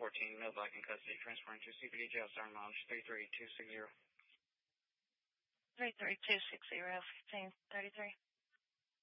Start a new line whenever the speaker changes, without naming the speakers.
14, male black in custody, transferring to CPD jail, starting mileage 33260.
33260, 1533.